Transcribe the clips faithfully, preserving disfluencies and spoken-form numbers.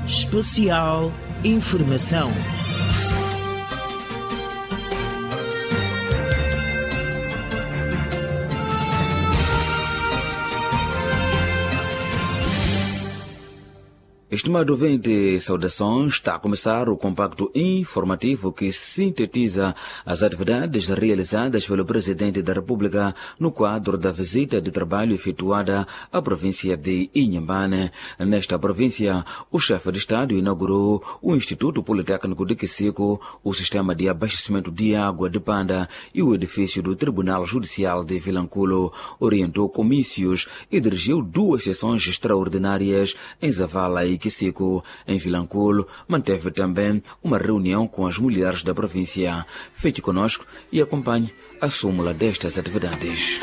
Especial Informação. Estimado ouvinte, saudações. Está a começar o compacto informativo que sintetiza as atividades realizadas pelo Presidente da República no quadro da visita de trabalho efetuada à província de Inhambane. Nesta província, o chefe de Estado inaugurou o Instituto Politécnico de Quisico, o sistema de abastecimento de água de Panda e o edifício do Tribunal Judicial de Vilanculo. Orientou comícios e dirigiu duas sessões extraordinárias em Zavala e Quisico. Em Vilanculo, manteve também uma reunião com as mulheres da província. Fique conosco e acompanhe a súmula destas atividades.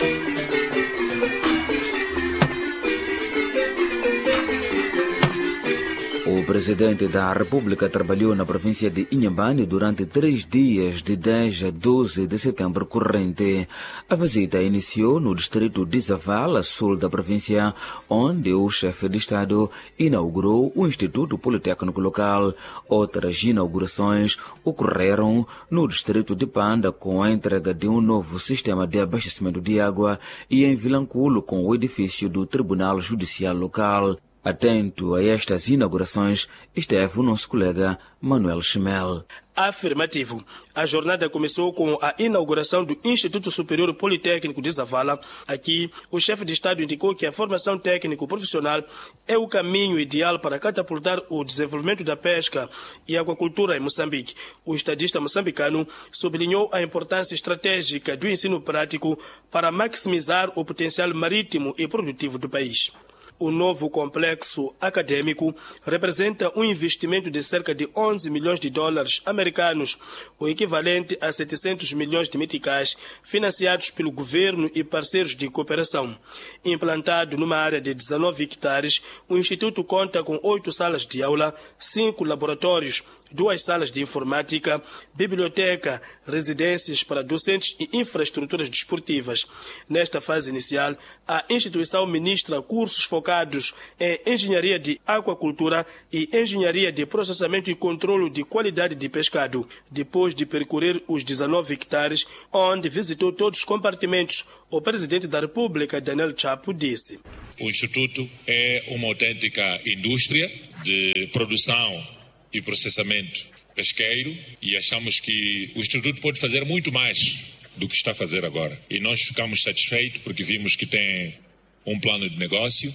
O Presidente da República trabalhou na província de Inhambane durante três dias, de dez a doze de setembro corrente. A visita iniciou no distrito de Zavala, sul da província, onde o chefe de Estado inaugurou o Instituto Politécnico local. Outras inaugurações ocorreram no distrito de Panda, com a entrega de um novo sistema de abastecimento de água, e em Vilanculo, com o edifício do Tribunal Judicial local. Atento a estas inaugurações esteve o nosso colega Manuel Chimel. Afirmativo. A jornada começou com a inauguração do Instituto Superior Politécnico de Zavala. Aqui, o chefe de Estado indicou que a formação técnico-profissional é o caminho ideal para catapultar o desenvolvimento da pesca e aquacultura em Moçambique. O estadista moçambicano sublinhou a importância estratégica do ensino prático para maximizar o potencial marítimo e produtivo do país. O novo complexo acadêmico representa um investimento de cerca de onze milhões de dólares americanos, o equivalente a setecentos milhões de meticais, financiados pelo governo e parceiros de cooperação. Implantado numa área de dezenove hectares, o Instituto conta com oito salas de aula, cinco laboratórios, duas salas de informática, biblioteca, residências para docentes e infraestruturas desportivas. Nesta fase inicial, a instituição ministra cursos focados em engenharia de aquacultura e engenharia de processamento e controlo de qualidade de pescado. Depois de percorrer os dezenove hectares, onde visitou todos os compartimentos, o Presidente da República, Daniel Chapo, disse: o Instituto é uma autêntica indústria de produção e processamento pesqueiro, e achamos que o Instituto pode fazer muito mais do que está a fazer agora. E nós ficamos satisfeitos porque vimos que tem um plano de negócio,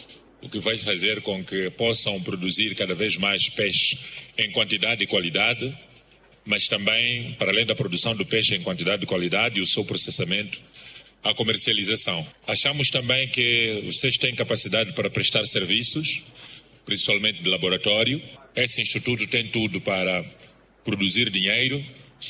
o que vai fazer com que possam produzir cada vez mais peixe em quantidade e qualidade, mas também, para além da produção do peixe em quantidade e qualidade e o seu processamento, a comercialização. Achamos também que vocês têm capacidade para prestar serviços, principalmente de laboratório. Esse instituto tem tudo para produzir dinheiro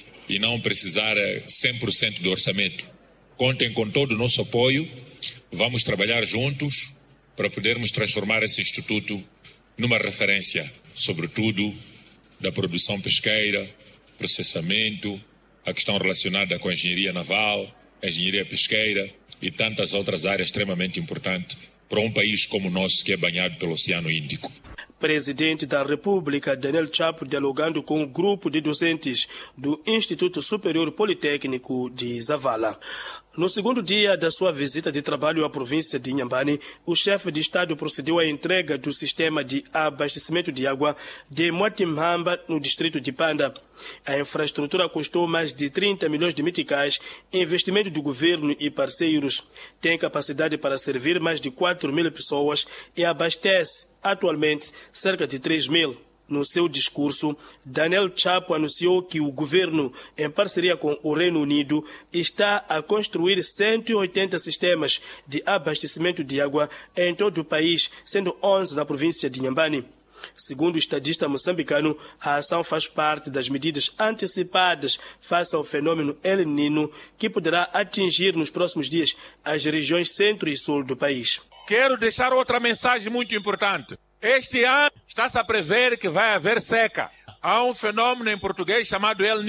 e não precisar cem por cento do orçamento. Contem com todo o nosso apoio. Vamos trabalhar juntos para podermos transformar esse instituto numa referência, sobretudo da produção pesqueira, processamento, a questão relacionada com a engenharia naval, a engenharia pesqueira e tantas outras áreas extremamente importantes para um país como o nosso, que é banhado pelo Oceano Índico. Presidente da República, Daniel Chapo, dialogando com o grupo de docentes do Instituto Superior Politécnico de Zavala. No segundo dia da sua visita de trabalho à província de Inhambane, o chefe de Estado procedeu à entrega do sistema de abastecimento de água de Motimhamba, no distrito de Panda. A infraestrutura custou mais de trinta milhões de meticais, investimento do governo e parceiros. Tem capacidade para servir mais de quatro mil pessoas e abastece atualmente cerca de três mil. No seu discurso, Daniel Chapo anunciou que o governo, em parceria com o Reino Unido, está a construir cento e oitenta sistemas de abastecimento de água em todo o país, sendo onze na província de Inhambane. Segundo o estadista moçambicano, a ação faz parte das medidas antecipadas face ao fenômeno El Nino, que poderá atingir nos próximos dias as regiões centro e sul do país. Quero deixar outra mensagem muito importante. Este ano está-se a prever que vai haver seca. Há um fenômeno em português chamado El Nino.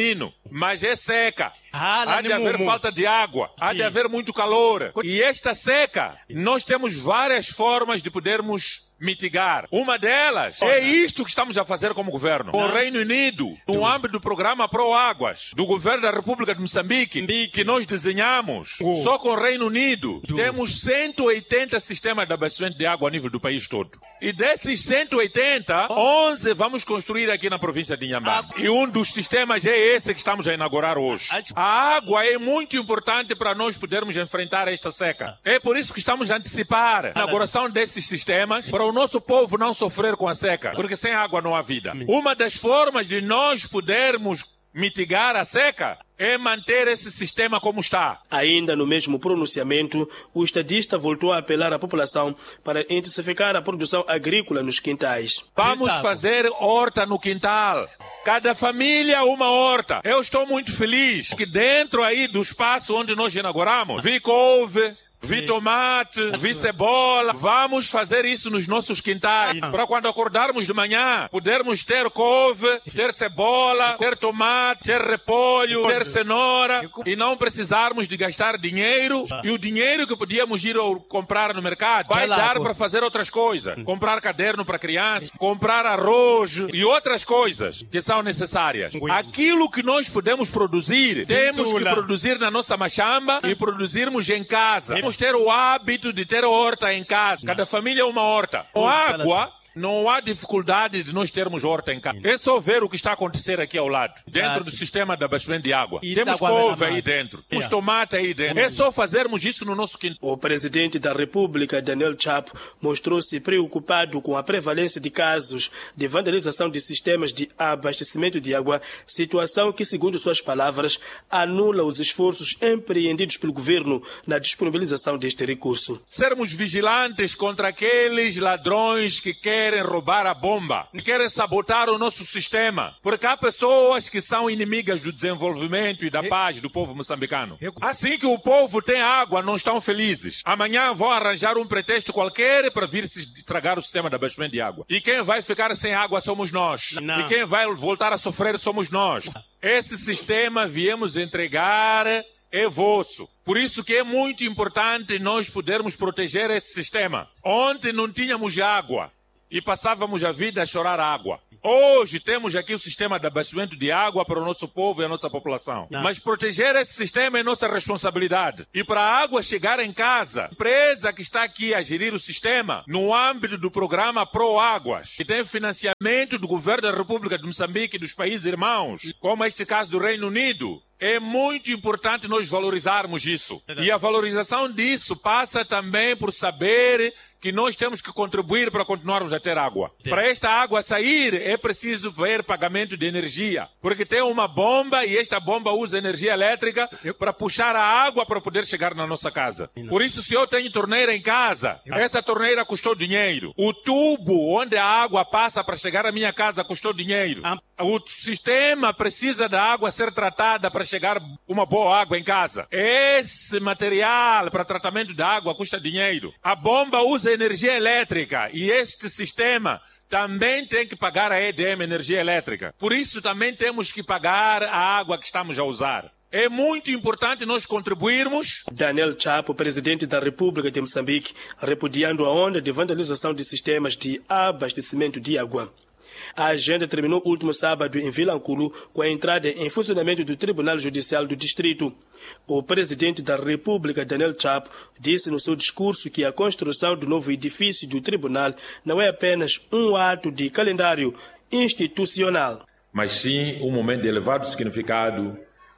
mas é seca. Ah, há de haver falta de água, há de haver muito calor. E esta seca, nós temos várias formas de podermos mitigar. Uma delas é isto que estamos a fazer como governo. O Reino Unido, no âmbito do programa Pro Águas, do governo da República de Moçambique, que nós desenhamos, só com o Reino Unido, temos cento e oitenta sistemas de abastecimento de água a nível do país todo. E desses cento e oitenta, onze vamos construir aqui na província de Inhambane. E um dos sistemas é esse que estamos a inaugurar hoje. A água é muito importante para nós podermos enfrentar esta seca. É por isso que estamos a antecipar a inauguração desses sistemas para o nosso povo não sofrer com a seca, porque sem água não há vida. Uma das formas de nós podermos mitigar a seca é manter esse sistema como está. Ainda no mesmo pronunciamento, o estadista voltou a apelar à população para intensificar a produção agrícola nos quintais. Vamos fazer horta no quintal. Cada família uma horta. Eu estou muito feliz que dentro aí do espaço onde nós inauguramos, vi couve, vi tomate, vi cebola. Vamos fazer isso nos nossos quintais. Para quando acordarmos de manhã, podermos ter couve, ter cebola, ter tomate, ter repolho, ter cenoura e não precisarmos de gastar dinheiro. E o dinheiro que podíamos ir comprar no mercado vai dar para fazer outras coisas. Comprar caderno para criança, comprar arroz e outras coisas que são necessárias. Aquilo que nós podemos produzir, temos que produzir na nossa machamba e produzirmos em casa. Vamos ter o hábito de ter horta em casa. Cada família uma horta. Com água, não há dificuldade de nós termos horta em casa. É só ver o que está a acontecer aqui ao lado, dentro do sistema de abastecimento de água. E temos couve aí dentro, temos tomate aí dentro. É só fazermos isso no nosso quintal. O presidente da República, Daniel Chapo, mostrou-se preocupado com a prevalência de casos de vandalização de sistemas de abastecimento de água, situação que, segundo suas palavras, anula os esforços empreendidos pelo governo na disponibilização deste recurso. Sermos vigilantes contra aqueles ladrões que querem querem roubar a bomba, querem sabotar o nosso sistema, porque há pessoas que são inimigas do desenvolvimento e da paz do povo moçambicano. Assim que o povo tem água, não estão felizes. Amanhã vão arranjar um pretexto qualquer para vir se estragar o sistema de abastecimento de água. E quem vai ficar sem água somos nós. Não. E quem vai voltar a sofrer somos nós. Esse sistema viemos entregar é vosso. Por isso que é muito importante nós podermos proteger esse sistema. Ontem não tínhamos água e passávamos a vida a chorar água. Hoje temos aqui o sistema de abastecimento de água para o nosso povo e a nossa população. Não. Mas proteger esse sistema é nossa responsabilidade. E para a água chegar em casa, a empresa que está aqui a gerir o sistema, no âmbito do programa Pro Águas, que tem financiamento do governo da República de Moçambique e dos países irmãos, como este caso do Reino Unido, é muito importante nós valorizarmos isso. E a valorização disso passa também por saber que nós temos que contribuir para continuarmos a ter água. Para esta água sair, é preciso ver pagamento de energia. Porque tem uma bomba e esta bomba usa energia elétrica para puxar a água para poder chegar na nossa casa. Por isso, se eu tenho torneira em casa, essa torneira custou dinheiro. O tubo onde a água passa para chegar à minha casa custou dinheiro. O sistema precisa da água ser tratada para chegar uma boa água em casa. Esse material para tratamento da água custa dinheiro. A bomba usa energia elétrica e este sistema também tem que pagar a E D M, energia elétrica. Por isso também temos que pagar a água que estamos a usar. É muito importante nós contribuirmos. Daniel Chapo, presidente da República de Moçambique, repudiando a onda de vandalização de sistemas de abastecimento de água. A agenda terminou último sábado em Vilanculo com a entrada em funcionamento do Tribunal Judicial do Distrito. O presidente da República, Daniel Chapo, disse no seu discurso que a construção do novo edifício do tribunal não é apenas um ato de calendário institucional, mas sim um momento de elevado significado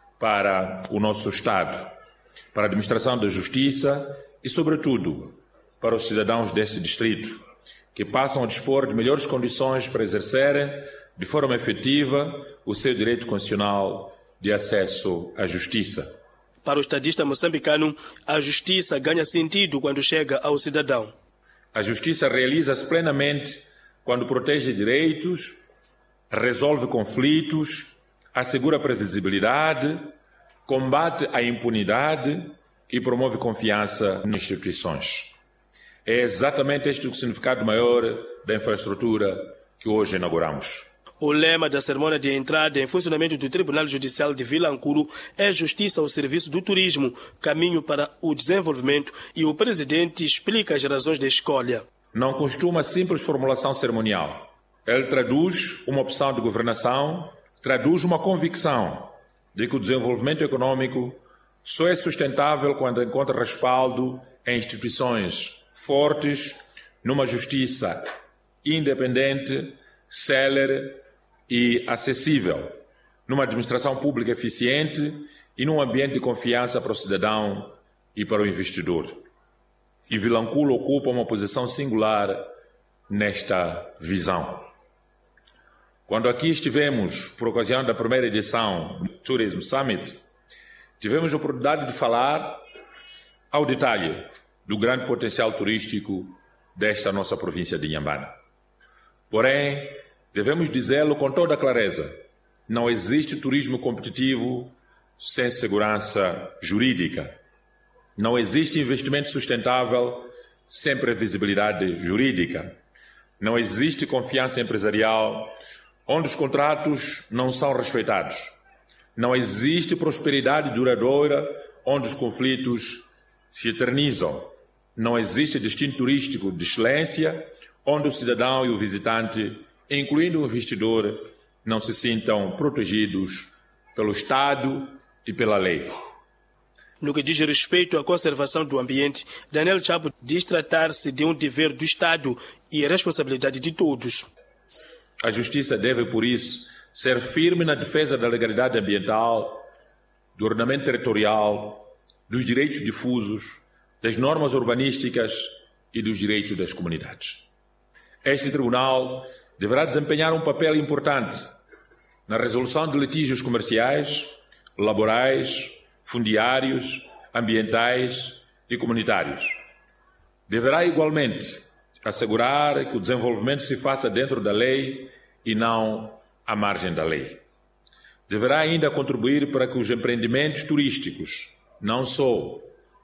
para o nosso Estado, para a administração da justiça e, sobretudo, para os cidadãos desse distrito, que passam a dispor de melhores condições para exercerem de forma efetiva o seu direito constitucional de acesso à justiça. Para o estadista moçambicano, a justiça ganha sentido quando chega ao cidadão. A justiça realiza-se plenamente quando protege direitos, resolve conflitos, assegura previsibilidade, combate a impunidade e promove confiança nas instituições. É exatamente este o significado maior da infraestrutura que hoje inauguramos. O lema da cerimônia de entrada em funcionamento do Tribunal Judicial de Vilanculo é Justiça ao serviço do turismo, caminho para o desenvolvimento, e o presidente explica as razões da escolha. Não costuma simples formulação cerimonial. Ele traduz uma opção de governação, traduz uma convicção de que o desenvolvimento econômico só é sustentável quando encontra respaldo em instituições fortes, numa justiça independente, célere e acessível, numa administração pública eficiente e num ambiente de confiança para o cidadão e para o investidor. E Vilanculo ocupa uma posição singular nesta visão. Quando aqui estivemos, por ocasião da primeira edição do Tourism Summit, tivemos a oportunidade de falar ao detalhe do grande potencial turístico desta nossa província de Inhambane. Porém, devemos dizê-lo com toda a clareza, não existe turismo competitivo sem segurança jurídica. Não existe investimento sustentável sem previsibilidade jurídica. Não existe confiança empresarial onde os contratos não são respeitados. Não existe prosperidade duradoura onde os conflitos se eternizam. Não existe destino turístico de excelência onde o cidadão e o visitante, incluindo o investidor, não se sintam protegidos pelo Estado e pela lei. No que diz respeito à conservação do ambiente, Daniel Chapo diz tratar-se de um dever do Estado e responsabilidade de todos. A Justiça deve, por isso, ser firme na defesa da legalidade ambiental, do ordenamento territorial, dos direitos difusos, das normas urbanísticas e dos direitos das comunidades. Este Tribunal deverá desempenhar um papel importante na resolução de litígios comerciais, laborais, fundiários, ambientais e comunitários. Deverá igualmente assegurar que o desenvolvimento se faça dentro da lei e não à margem da lei. Deverá ainda contribuir para que os empreendimentos turísticos, não só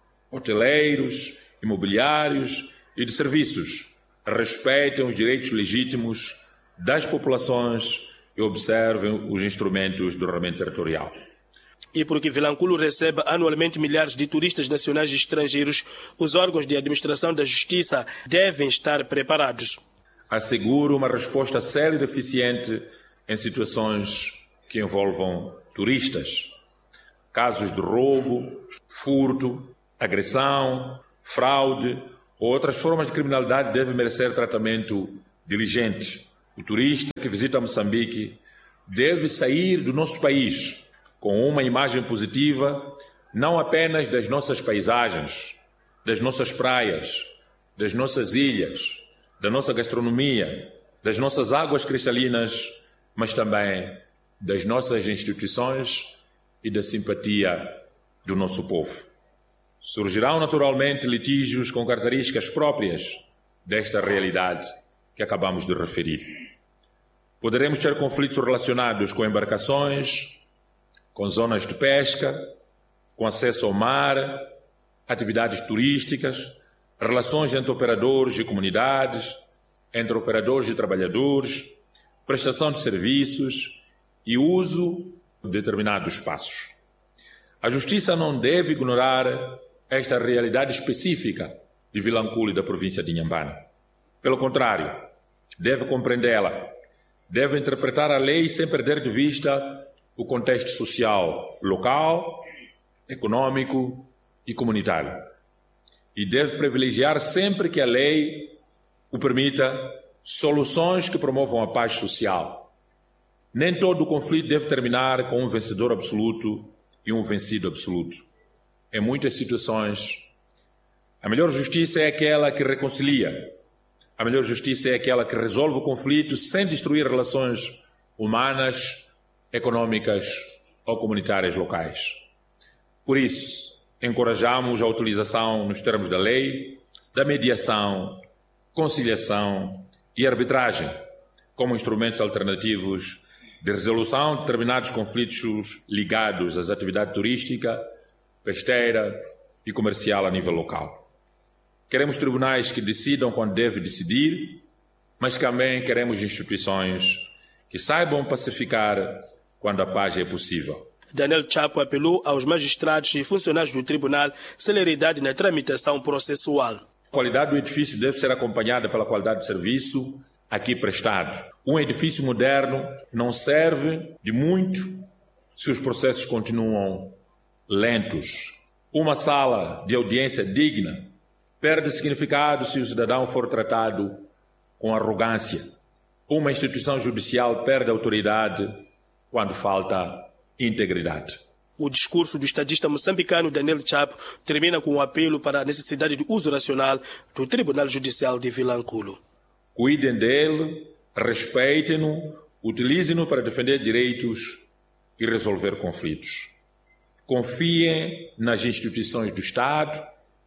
hoteleiros, imobiliários e de serviços, respeitem os direitos legítimos das populações e observem os instrumentos do ordenamento territorial. E porque Vilanculo recebe anualmente milhares de turistas nacionais e estrangeiros, os órgãos de administração da justiça devem estar preparados. Asseguro uma resposta célere e eficiente em situações que envolvam turistas. Casos de roubo, furto, agressão, fraude ou outras formas de criminalidade devem merecer tratamento diligente. O turista que visita Moçambique deve sair do nosso país com uma imagem positiva, não apenas das nossas paisagens, das nossas praias, das nossas ilhas, da nossa gastronomia, das nossas águas cristalinas, mas também das nossas instituições e da simpatia do nosso povo. Surgirão naturalmente litígios com características próprias desta realidade que acabamos de referir. Poderemos ter conflitos relacionados com embarcações, com zonas de pesca, com acesso ao mar, atividades turísticas, relações entre operadores e comunidades, entre operadores e trabalhadores, prestação de serviços e uso de determinados espaços. A Justiça não deve ignorar esta realidade específica de Vilanculo e da província de Inhambane. Pelo contrário, deve compreendê-la, deve interpretar a lei sem perder de vista o contexto social local, econômico e comunitário. E deve privilegiar sempre que a lei o permita soluções que promovam a paz social. Nem todo o conflito deve terminar com um vencedor absoluto e um vencido absoluto. Em muitas situações, a melhor justiça é aquela que reconcilia. A melhor justiça é aquela que resolve o conflito sem destruir relações humanas, econômicas ou comunitárias locais. Por isso, encorajamos a utilização, nos termos da lei, da mediação, conciliação e arbitragem como instrumentos alternativos de resolução de determinados conflitos ligados às atividades turística, pesqueira e comercial a nível local. Queremos tribunais que decidam quando deve decidir, mas também queremos instituições que saibam pacificar quando a paz é possível. Daniel Chapo apelou aos magistrados e funcionários do tribunal celeridade na tramitação processual. A qualidade do edifício deve ser acompanhada pela qualidade de serviço aqui prestado. Um edifício moderno não serve de muito se os processos continuam lentos. Uma sala de audiência digna perde significado se o cidadão for tratado com arrogância. Uma instituição judicial perde autoridade quando falta integridade. O discurso do estadista moçambicano Daniel Chapo termina com um apelo para a necessidade de uso racional do Tribunal Judicial de Vilanculo. Cuidem dele, respeitem-no, utilizem-no para defender direitos e resolver conflitos. Confiem nas instituições do Estado,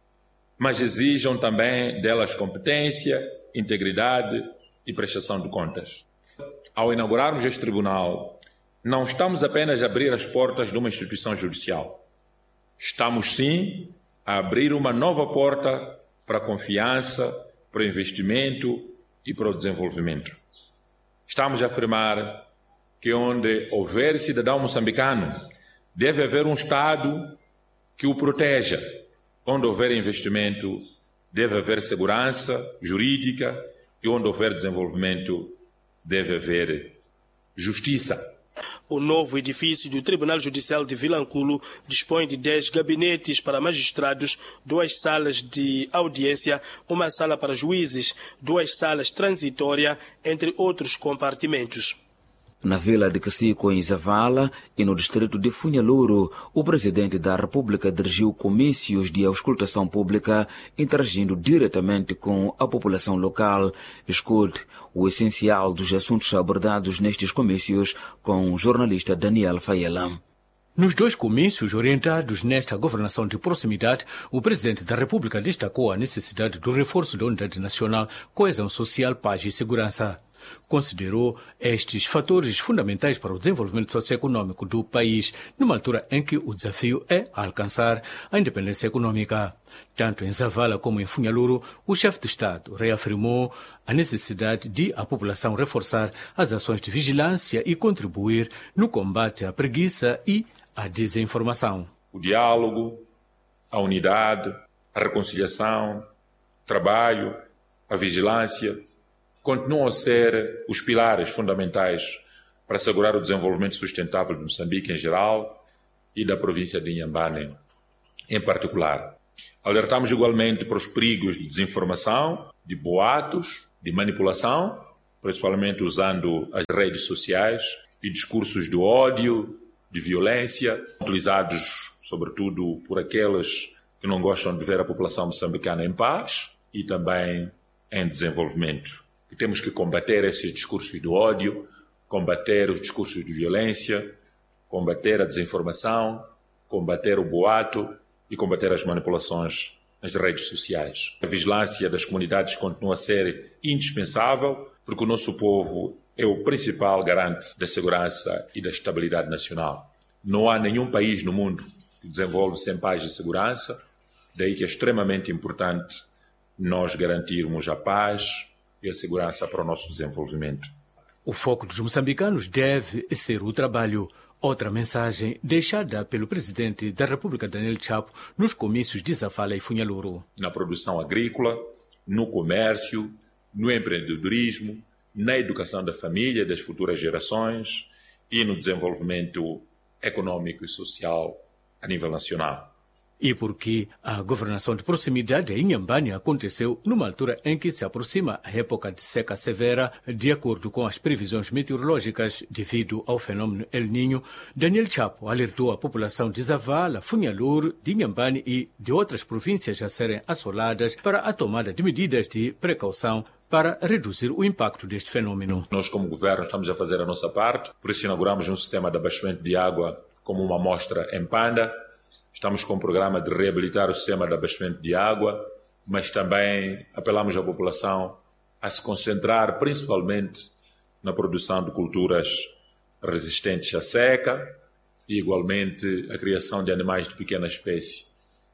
mas exijam também delas competência, integridade e prestação de contas. Ao inaugurarmos este tribunal, não estamos apenas a abrir as portas de uma instituição judicial. Estamos, sim, a abrir uma nova porta para a confiança, para o investimento e para o desenvolvimento. Estamos a afirmar que onde houver cidadão moçambicano, deve haver um Estado que o proteja. Onde houver investimento, deve haver segurança jurídica e onde houver desenvolvimento, deve haver justiça. O novo edifício do Tribunal Judicial de Vilanculo dispõe de dez gabinetes para magistrados, duas salas de audiência, uma sala para juízes, duas salas transitórias, entre outros compartimentos. Na vila de Cacico, em Zavala, e no distrito de Funhaluro, o presidente da República dirigiu comícios de auscultação pública, interagindo diretamente com a população local. Escute o essencial dos assuntos abordados nestes comícios com o jornalista Daniel Fayela. Nos dois comícios orientados nesta governação de proximidade, o presidente da República destacou a necessidade do reforço da unidade nacional, coesão social, paz e segurança. Considerou estes fatores fundamentais para o desenvolvimento socioeconômico do país, numa altura em que o desafio é alcançar a independência econômica. Tanto em Zavala como em Funhaluro, o chefe de Estado reafirmou a necessidade de a população reforçar as ações de vigilância e contribuir no combate à preguiça e à desinformação. O diálogo, a unidade, a reconciliação, o trabalho, a vigilância continuam a ser os pilares fundamentais para assegurar o desenvolvimento sustentável de Moçambique em geral e da província de Inhambane em particular. Alertamos igualmente para os perigos de desinformação, de boatos, de manipulação, principalmente usando as redes sociais e discursos de ódio, de violência, utilizados sobretudo por aqueles que não gostam de ver a população moçambicana em paz e também em desenvolvimento. E temos que combater esses discursos de ódio, combater os discursos de violência, combater a desinformação, combater o boato e combater as manipulações nas redes sociais. A vigilância das comunidades continua a ser indispensável, porque o nosso povo é o principal garante da segurança e da estabilidade nacional. Não há nenhum país no mundo que desenvolve sem paz e segurança, daí que é extremamente importante nós garantirmos a paz e a segurança para o nosso desenvolvimento. O foco dos moçambicanos deve ser o trabalho. Outra mensagem deixada pelo presidente da República, Daniel Chapo, nos comícios de Zavala e Funhaluro. Na produção agrícola, no comércio, no empreendedorismo, na educação da família, das futuras gerações e no desenvolvimento econômico e social a nível nacional. E porque a governação de proximidade em Inhambane aconteceu numa altura em que se aproxima a época de seca severa, de acordo com as previsões meteorológicas devido ao fenômeno El Niño, Daniel Chapo alertou a população de Zavala, Funhaluro, de Inhambane e de outras províncias a serem assoladas para a tomada de medidas de precaução para reduzir o impacto deste fenômeno. Nós, como governo, estamos a fazer a nossa parte, por isso inauguramos um sistema de abastecimento de água como uma amostra em Panda. Estamos com um programa de reabilitar o sistema de abastecimento de água, mas também apelamos à população a se concentrar principalmente na produção de culturas resistentes à seca e, igualmente, a criação de animais de pequena espécie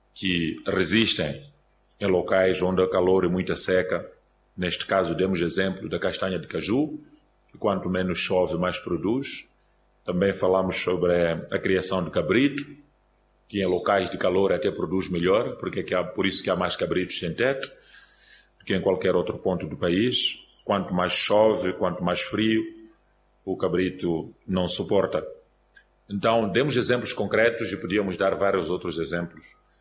que resistem em locais onde há calor e muita seca. Neste caso, demos exemplo da castanha de caju, e quanto menos chove, mais produz. Também falamos sobre a criação de cabrito, que em locais de calor até produz melhor, porque é que há, por isso que há mais cabritos sem teto do que em qualquer outro ponto do país. Quanto mais chove, quanto mais frio, o cabrito não suporta. Então, demos exemplos concretos e podíamos dar vários outros exemplos,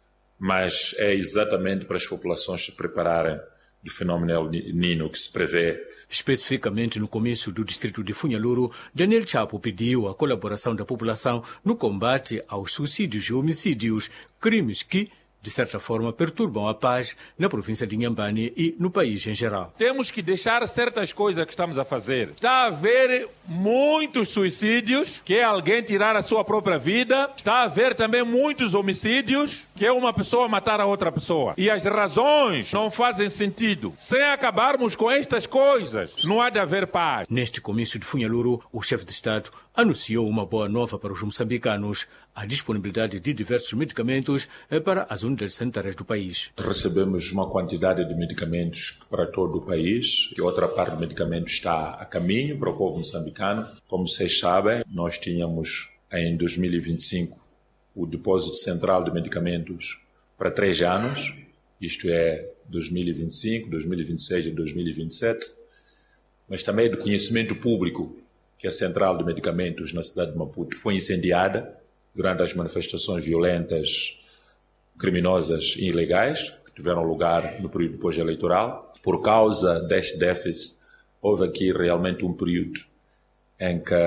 mas é exatamente para as populações se prepararem do fenômeno El Niño que se prevê. Especificamente no comício do distrito de Funhaluru, Daniel Chapo pediu a colaboração da população no combate aos suicídios e homicídios, crimes que, de certa forma, perturbam a paz na província de Inhambane e no país em geral. Temos que deixar certas coisas que estamos a fazer. Está a haver muitos suicídios, que é alguém tirar a sua própria vida. Está a haver também muitos homicídios, que é uma pessoa matar a outra pessoa. E as razões não fazem sentido. Sem acabarmos com estas coisas, não há de haver paz. Neste comício de Funhaluru, o chefe de Estado anunciou uma boa nova para os moçambicanos: a disponibilidade de diversos medicamentos para as unidades sanitárias do país. Recebemos uma quantidade de medicamentos para todo o país, e outra parte do medicamento está a caminho para o povo moçambicano. Como vocês sabem, nós tínhamos em dois mil e vinte e cinco o depósito central de medicamentos para três anos, isto é dois mil e vinte e cinco, dois mil e vinte e seis e dois mil e vinte e sete, mas também do conhecimento público que a central de medicamentos na cidade de Maputo foi incendiada durante as manifestações violentas, criminosas e ilegais que tiveram lugar no período pós-eleitoral. Por causa deste déficit, houve aqui realmente um período em que,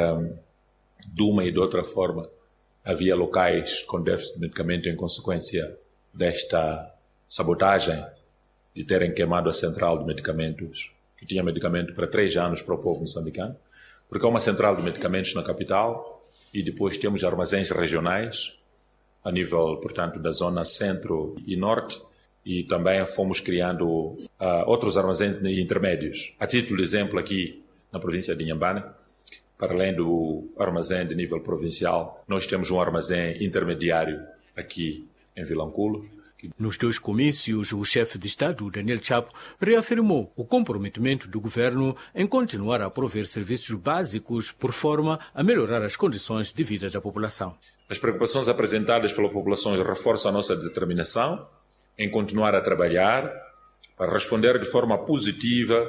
de uma e de outra forma, havia locais com déficit de medicamento em consequência desta sabotagem de terem queimado a central de medicamentos, que tinha medicamento para três anos para o povo moçambicano, porque há uma central de medicamentos na capital e depois temos armazéns regionais a nível, portanto, da zona centro e norte, e também fomos criando uh, outros armazéns intermédios. A título de exemplo, aqui na província de Inhambane, para além do armazém de nível provincial, nós temos um armazém intermediário aqui em Vilanculo. Nos dois comícios, o chefe de Estado, Daniel Chapo, reafirmou o comprometimento do governo em continuar a prover serviços básicos por forma a melhorar as condições de vida da população. As preocupações apresentadas pela população reforçam a nossa determinação em continuar a trabalhar para responder de forma positiva,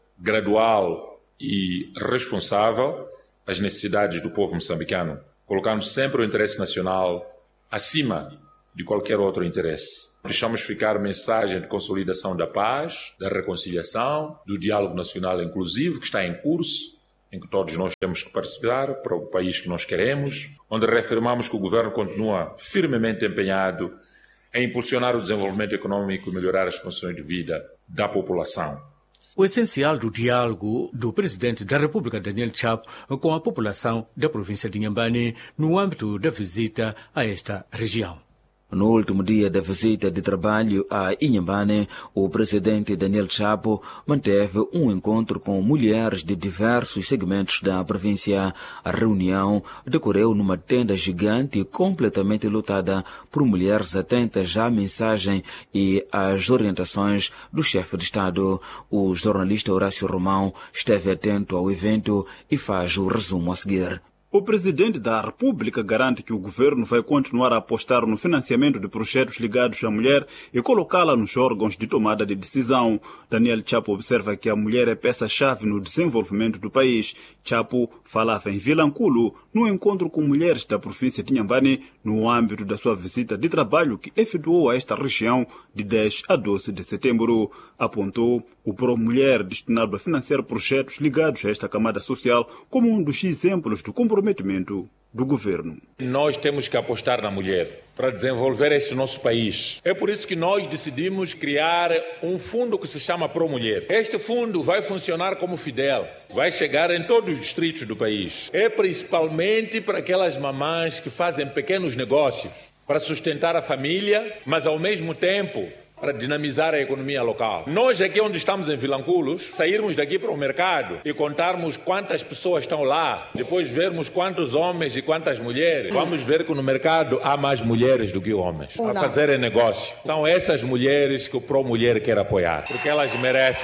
gradual e responsável às necessidades do povo moçambicano, colocando sempre o interesse nacional acima de qualquer outro interesse. Deixamos ficar mensagem de consolidação da paz, da reconciliação, do diálogo nacional inclusivo que está em curso, em que todos nós temos que participar para o país que nós queremos, onde reafirmamos que o governo continua firmemente empenhado em impulsionar o desenvolvimento econômico e melhorar as condições de vida da população. O essencial do diálogo do presidente da República, Daniel Chapo, com a população da província de Inhambane no âmbito da visita a esta região. No último dia da visita de trabalho a Inhambane, o presidente Daniel Chapo manteve um encontro com mulheres de diversos segmentos da província. A reunião decorreu numa tenda gigante completamente lotada por mulheres atentas à mensagem e às orientações do chefe de Estado. O jornalista Horácio Romão esteve atento ao evento e faz o resumo a seguir. O presidente da República garante que o governo vai continuar a apostar no financiamento de projetos ligados à mulher e colocá-la nos órgãos de tomada de decisão. Daniel Chapo observa que a mulher é peça-chave no desenvolvimento do país. Chapo falava em Vilanculo, no encontro com mulheres da província de Inhambane, no âmbito da sua visita de trabalho que efetuou a esta região de dez a doze de setembro. Apontou o Pro-Mulher, destinado a financiar projetos ligados a esta camada social, como um dos exemplos do comprometimento do governo. Nós temos que apostar na mulher para desenvolver este nosso país. É por isso que nós decidimos criar um fundo que se chama Pro-Mulher. Este fundo vai funcionar como Fidel, vai chegar em todos os distritos do país. É principalmente para aquelas mamães que fazem pequenos negócios para sustentar a família, mas ao mesmo tempo para dinamizar a economia local. Nós aqui onde estamos em Vilanculos, sairmos daqui para o mercado e contarmos quantas pessoas estão lá, depois vermos quantos homens e quantas mulheres, vamos ver que no mercado há mais mulheres do que homens a fazerem negócio. São essas mulheres que o Pro-Mulher quer apoiar, porque elas merecem.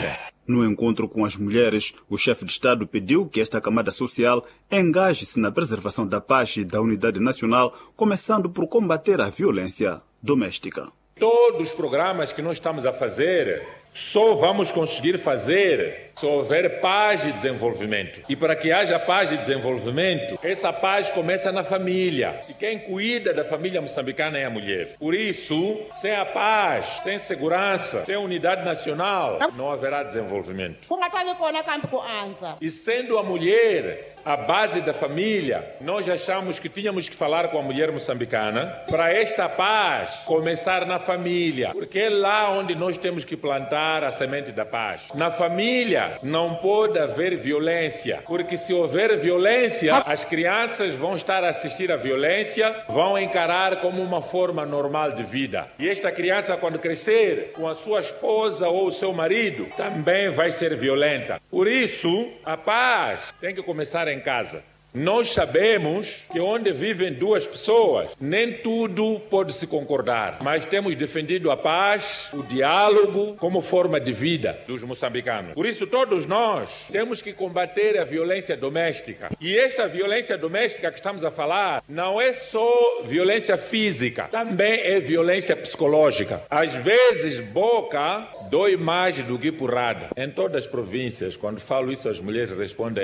No encontro com as mulheres, o chefe de Estado pediu que esta camada social engaje-se na preservação da paz e da unidade nacional, começando por combater a violência doméstica. Todos os programas que nós estamos a fazer, só vamos conseguir fazer se houver paz e desenvolvimento. E para que haja paz e desenvolvimento, essa paz começa na família. E quem cuida da família moçambicana é a mulher. Por isso, sem a paz, sem segurança, sem unidade nacional, não haverá desenvolvimento. E sendo a mulher a base da família, nós achamos que tínhamos que falar com a mulher moçambicana para esta paz começar na família, porque é lá onde nós temos que plantar a semente da paz. Na família não pode haver violência, porque se houver violência, as crianças vão estar a assistir à violência, vão encarar como uma forma normal de vida. E esta criança, quando crescer com a sua esposa ou o seu marido, também vai ser violenta. Por isso, a paz tem que começar em em casa. Nós sabemos que onde vivem duas pessoas, nem tudo pode se concordar, mas temos defendido a paz, o diálogo como forma de vida dos moçambicanos. Por isso, todos nós temos que combater a violência doméstica. E esta violência doméstica que estamos a falar não é só violência física, também é violência psicológica. Às vezes, boca dói mais do que porrada. Em todas as províncias, quando falo isso, as mulheres respondem,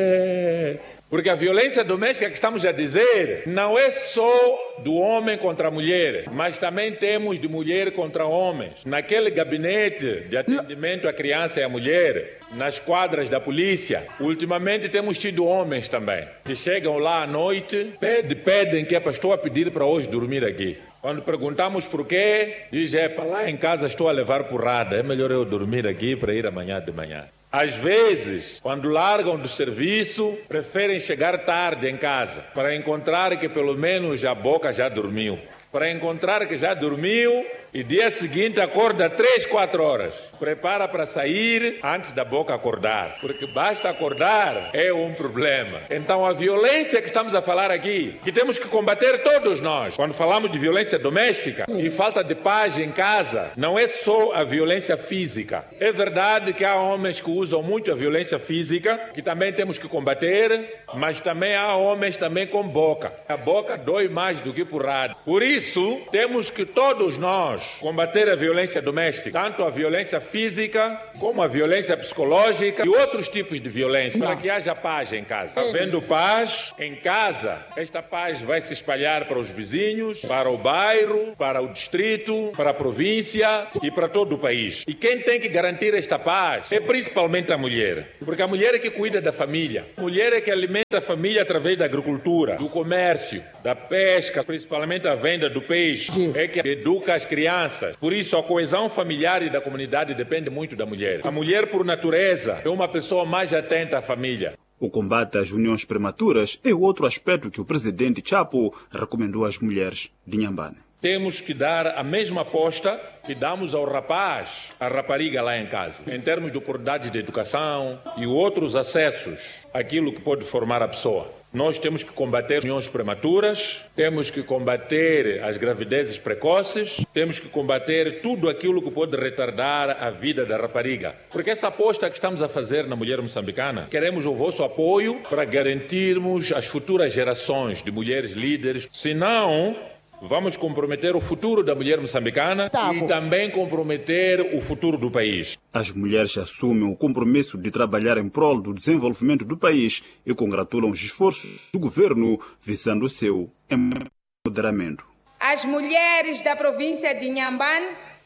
é... Porque a violência doméstica que estamos a dizer não é só do homem contra a mulher, mas também temos de mulher contra homens. Naquele gabinete de atendimento à criança e à mulher, nas quadras da polícia, ultimamente temos tido homens também, que chegam lá à noite, pedem, pedem que é para estou a pedir para hoje dormir aqui. Quando perguntamos por quê, diz, é para lá em casa estou a levar porrada, é melhor eu dormir aqui para ir amanhã de manhã. Às vezes, quando largam do serviço, preferem chegar tarde em casa, para encontrar que pelo menos a boca já dormiu. Para encontrar que já dormiu e dia seguinte acorda três, quatro horas. Prepara para sair antes da boca acordar, porque basta acordar é um problema. Então a violência que estamos a falar aqui, que temos que combater todos nós, quando falamos de violência doméstica e falta de paz em casa, não é só a violência física. É verdade que há homens que usam muito a violência física, que também temos que combater, mas também há homens também com boca. A boca dói mais do que porrada. Por isso, temos que todos nós combater a violência doméstica, tanto a violência física como a violência psicológica e outros tipos de violência, para que haja paz em casa. Havendo paz em casa, esta paz vai se espalhar para os vizinhos, para o bairro, para o distrito, para a província e para todo o país. E quem tem que garantir esta paz é principalmente a mulher, porque a mulher é que cuida da família, a mulher é que alimenta a família através da agricultura, do comércio, da pesca, principalmente a venda do peixe, é que educa as crianças. Por isso, a coesão familiar e da comunidade depende muito da mulher. A mulher, por natureza, é uma pessoa mais atenta à família. O combate às uniões prematuras é outro aspecto que o presidente Chapo recomendou às mulheres de Inhambane. Temos que dar a mesma aposta que damos ao rapaz, à rapariga lá em casa, em termos de oportunidades de educação e outros acessos àquilo que pode formar a pessoa. Nós temos que combater uniões prematuras, temos que combater as gravidezes precoces, temos que combater tudo aquilo que pode retardar a vida da rapariga. Porque essa aposta que estamos a fazer na mulher moçambicana, queremos o vosso apoio para garantirmos as futuras gerações de mulheres líderes, senão vamos comprometer o futuro da mulher moçambicana tá, e também comprometer o futuro do país. As mulheres assumem o compromisso de trabalhar em prol do desenvolvimento do país e congratulam os esforços do governo visando o seu empoderamento. As mulheres da província de Inhambane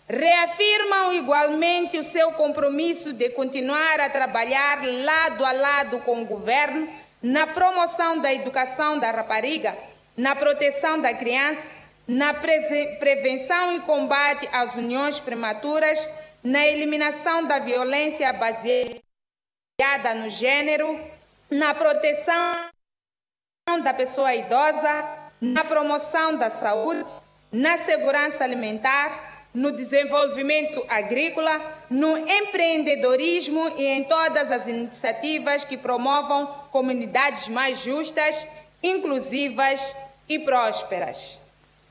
reafirmam igualmente o seu compromisso de continuar a trabalhar lado a lado com o governo na promoção da educação da rapariga, na proteção da criança, na pre- prevenção e combate às uniões prematuras, na eliminação da violência baseada no gênero, na proteção da pessoa idosa, na promoção da saúde, na segurança alimentar, no desenvolvimento agrícola, no empreendedorismo e em todas as iniciativas que promovam comunidades mais justas, inclusivas e prósperas.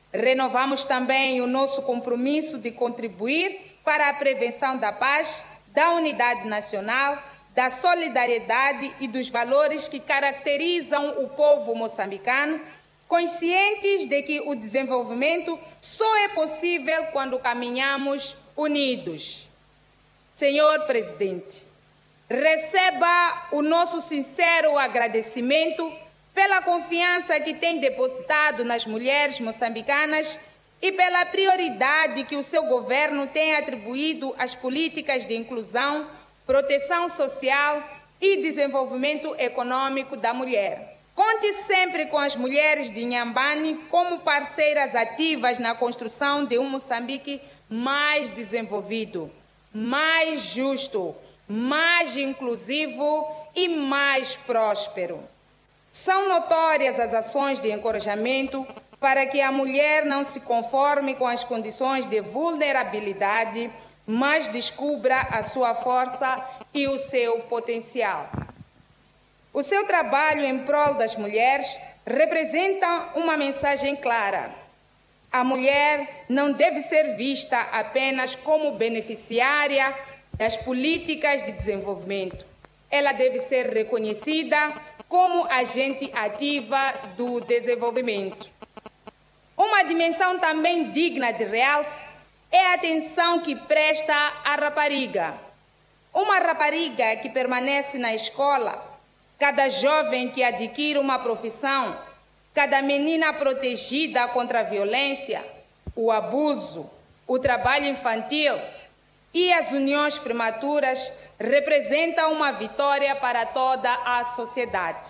Renovamos também o nosso compromisso de contribuir para a prevenção da paz, da unidade nacional, da solidariedade e dos valores que caracterizam o povo moçambicano, conscientes de que o desenvolvimento só é possível quando caminhamos unidos. Senhor Presidente, receba o nosso sincero agradecimento pela confiança que tem depositado nas mulheres moçambicanas e pela prioridade que o seu governo tem atribuído às políticas de inclusão, proteção social e desenvolvimento econômico da mulher. Conte sempre com as mulheres de Inhambane como parceiras ativas na construção de um Moçambique mais desenvolvido, mais justo, mais inclusivo e mais próspero. São notórias as ações de encorajamento para que a mulher não se conforme com as condições de vulnerabilidade, mas descubra a sua força e o seu potencial. O seu trabalho em prol das mulheres representa uma mensagem clara. A mulher não deve ser vista apenas como beneficiária das políticas de desenvolvimento. Ela deve ser reconhecida como agente ativa do desenvolvimento. Uma dimensão também digna de realce é a atenção que presta à rapariga. Uma rapariga que permanece na escola, cada jovem que adquire uma profissão, cada menina protegida contra a violência, o abuso, o trabalho infantil e as uniões prematuras representam uma vitória para toda a sociedade.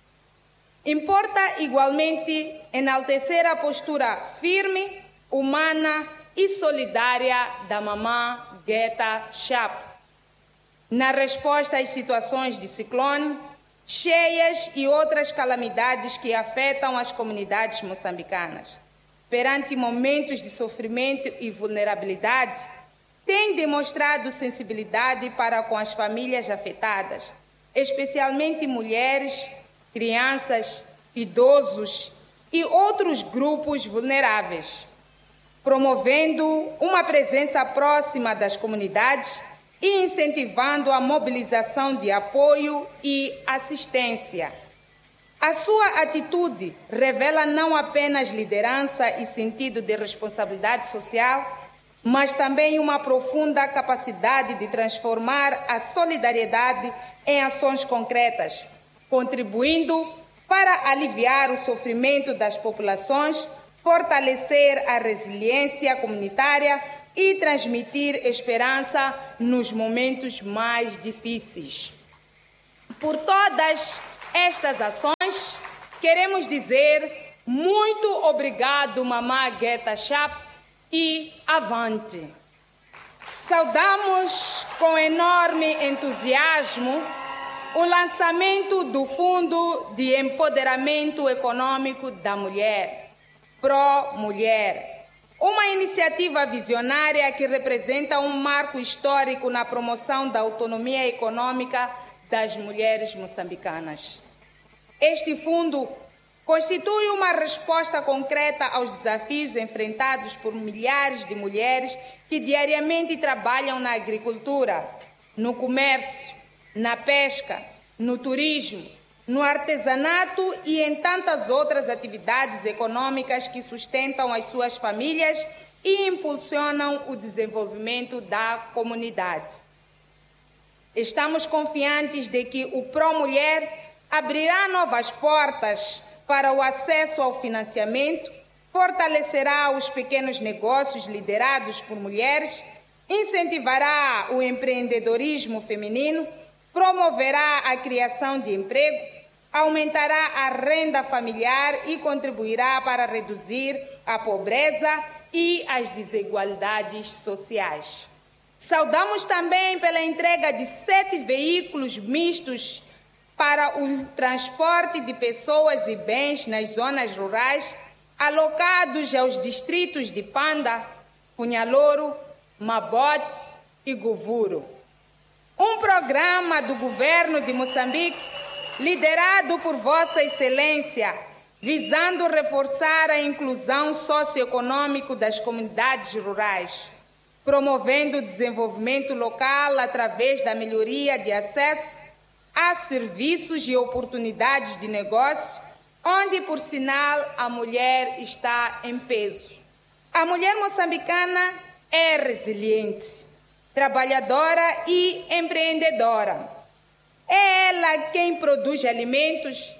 Importa igualmente enaltecer a postura firme, humana e solidária da mamã Guetta Chapo na resposta às situações de ciclone, cheias e outras calamidades que afetam as comunidades moçambicanas. Perante momentos de sofrimento e vulnerabilidade, tem demonstrado sensibilidade para com as famílias afetadas, especialmente mulheres, crianças, idosos e outros grupos vulneráveis, promovendo uma presença próxima das comunidades e incentivando a mobilização de apoio e assistência. A sua atitude revela não apenas liderança e sentido de responsabilidade social, mas também uma profunda capacidade de transformar a solidariedade em ações concretas, contribuindo para aliviar o sofrimento das populações, fortalecer a resiliência comunitária e transmitir esperança nos momentos mais difíceis. Por todas estas ações, queremos dizer muito obrigado, mamã Guetta Chapo, e avante. Saudamos com enorme entusiasmo o lançamento do Fundo de Empoderamento Econômico da Mulher, Pro Mulher, uma iniciativa visionária que representa um marco histórico na promoção da autonomia econômica das mulheres moçambicanas. Este fundo constitui uma resposta concreta aos desafios enfrentados por milhares de mulheres que diariamente trabalham na agricultura, no comércio, na pesca, no turismo, no artesanato e em tantas outras atividades econômicas que sustentam as suas famílias e impulsionam o desenvolvimento da comunidade. Estamos confiantes de que o Pro Mulher abrirá novas portas para o acesso ao financiamento, fortalecerá os pequenos negócios liderados por mulheres, incentivará o empreendedorismo feminino, promoverá a criação de emprego, aumentará a renda familiar e contribuirá para reduzir a pobreza e as desigualdades sociais. Saudamos também pela entrega de sete veículos mistos para o transporte de pessoas e bens nas zonas rurais, alocados aos distritos de Panda, Punhalouro, Mabote e Govuro. Um programa do governo de Moçambique, liderado por Vossa Excelência, visando reforçar a inclusão socioeconômica das comunidades rurais, promovendo o desenvolvimento local através da melhoria de acesso a serviços e oportunidades de negócio, onde, por sinal, a mulher está em peso. A mulher moçambicana é resiliente, trabalhadora e empreendedora. É ela quem produz alimentos,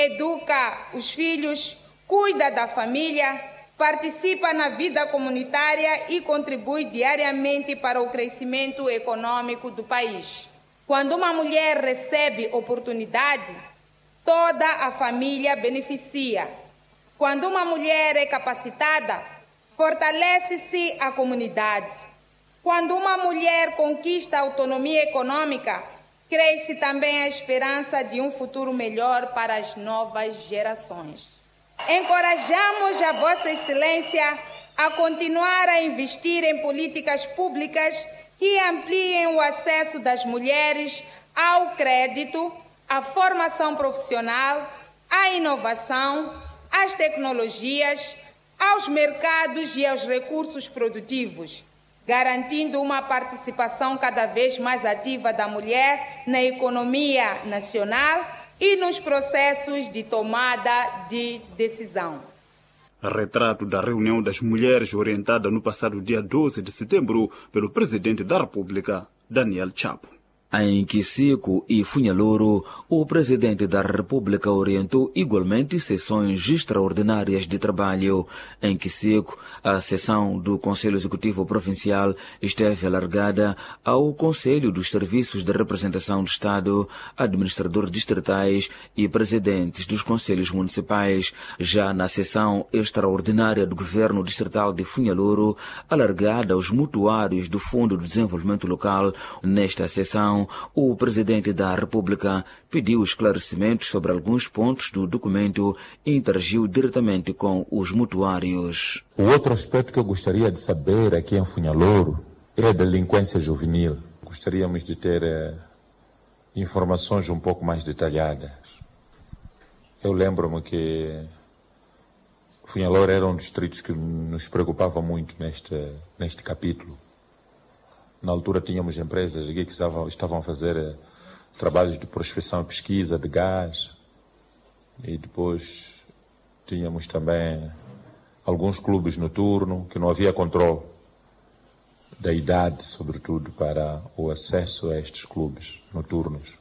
educa os filhos, cuida da família, participa na vida comunitária e contribui diariamente para o crescimento econômico do país. Quando uma mulher recebe oportunidade, toda a família beneficia. Quando uma mulher é capacitada, fortalece-se a comunidade. Quando uma mulher conquista autonomia econômica, cresce também a esperança de um futuro melhor para as novas gerações. Encorajamos a Vossa Excelência a continuar a investir em políticas públicas que ampliem o acesso das mulheres ao crédito, à formação profissional, à inovação, às tecnologias, aos mercados e aos recursos produtivos, garantindo uma participação cada vez mais ativa da mulher na economia nacional e nos processos de tomada de decisão. Retrato da reunião das mulheres orientada no passado dia doze de setembro pelo presidente da República, Daniel Chapo. Em Kisiku e Funhaloro, o presidente da República orientou igualmente sessões extraordinárias de trabalho. Em Kisiku, a sessão do Conselho Executivo Provincial esteve alargada ao Conselho dos Serviços de Representação do Estado, administradores distritais e presidentes dos Conselhos Municipais. Já na sessão extraordinária do Governo Distrital de Funhaloro, alargada aos mutuários do Fundo de Desenvolvimento Local, nesta sessão, o presidente da República pediu esclarecimentos sobre alguns pontos do documento e interagiu diretamente com os mutuários. O outro aspecto que eu gostaria de saber aqui em Funhaloro é a delinquência juvenil. Gostaríamos de ter eh, informações um pouco mais detalhadas. Eu lembro-me que Funhaloro era um dos distritos que nos preocupava muito neste, neste capítulo. Na altura tínhamos empresas aqui que estavam, estavam a fazer eh, trabalhos de prospecção e pesquisa de gás. E depois tínhamos também alguns clubes noturnos que não havia controle da idade, sobretudo, para o acesso a estes clubes noturnos,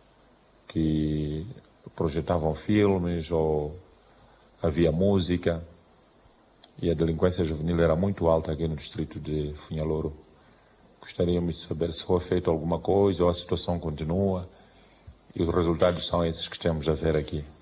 que projetavam filmes ou havia música. E a delinquência juvenil era muito alta aqui no distrito de Funhaloro. Gostaríamos de saber se foi feito alguma coisa ou a situação continua, e os resultados são esses que temos a ver aqui.